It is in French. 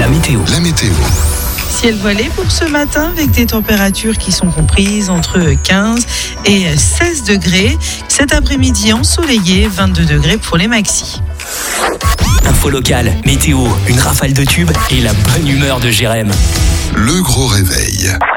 La météo. Ciel voilé pour ce matin avec des températures qui sont comprises entre 15 et 16 degrés. Cet après-midi ensoleillé, 22 degrés pour les maxis. Info locale, météo, une rafale de tubes et la bonne humeur de Jérém. Le gros réveil.